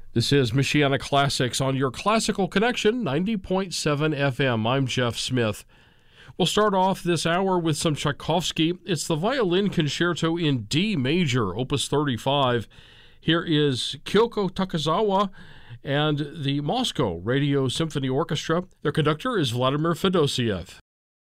This is Michiana Classics on your Classical Connection, 90.7 FM. I'm Jeff Smith. We'll start off this hour with some Tchaikovsky. It's the Violin Concerto in D major, Opus 35. Here is Kyoko Takezawa and the Moscow Radio Symphony Orchestra. Their conductor is Vladimir Fedosiev.